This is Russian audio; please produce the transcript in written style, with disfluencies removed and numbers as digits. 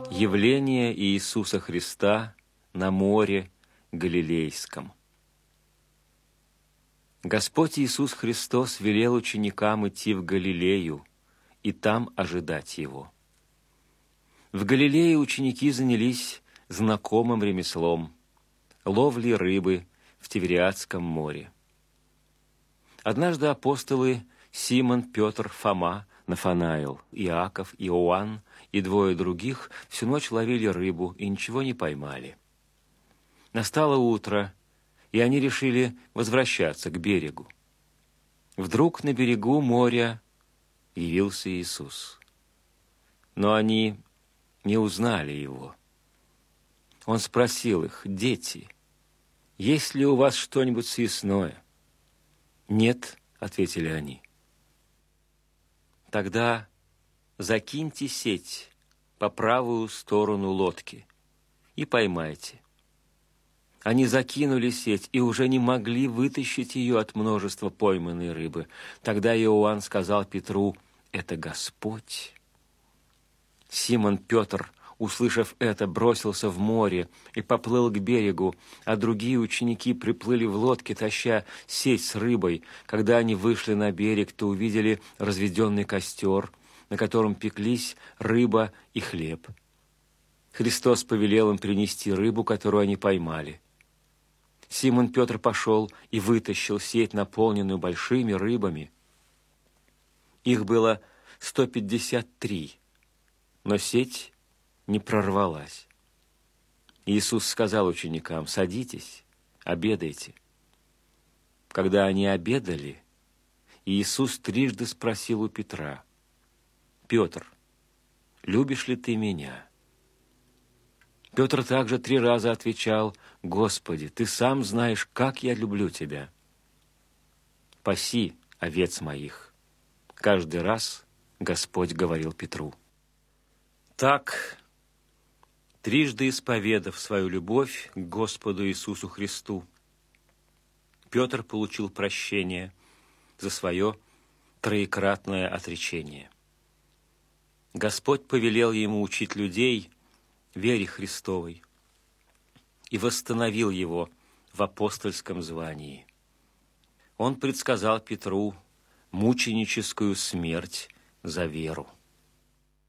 Явление Иисуса Христа на море Галилейском. Господь Иисус Христос велел ученикам идти в Галилею и там ожидать Его. В Галилее ученики занялись знакомым ремеслом – ловлей рыбы в Тивериадском море. Однажды апостолы Симон, Петр, Фома, Нафанаил, Иаков, Иоанн и двое других всю ночь ловили рыбу и ничего не поймали. Настало утро, и они решили возвращаться к берегу. Вдруг на берегу моря явился Иисус. Но они не узнали Его. Он спросил их: «Дети, есть ли у вас что-нибудь съестное?» «Нет», — ответили они. «Тогда закиньте сеть по правую сторону лодки и поймайте». Они закинули сеть и уже не могли вытащить ее от множества пойманной рыбы. Тогда Иоанн сказал Петру: «Это Господь». Симон Петр, услышав это, бросился в море и поплыл к берегу, а другие ученики приплыли в лодке, таща сеть с рыбой. Когда они вышли на берег, то увидели разведенный костер, на котором пеклись рыба и хлеб. Христос повелел им принести рыбу, которую они поймали. Симон Петр пошел и вытащил сеть, наполненную большими рыбами. Их было 153, но сеть не прорвалась. Иисус сказал ученикам: «Садитесь, обедайте». Когда они обедали, Иисус трижды спросил у Петра: «Петр, любишь ли ты меня?» Петр также 3 раза отвечал: «Господи, Ты сам знаешь, как я люблю Тебя». «Паси овец моих», — каждый раз Господь говорил Петру. Так, трижды исповедав свою любовь к Господу Иисусу Христу, Петр получил прощение за свое троекратное отречение. Господь повелел ему учить людей вере Христовой и восстановил его в апостольском звании. Он предсказал Петру мученическую смерть за веру.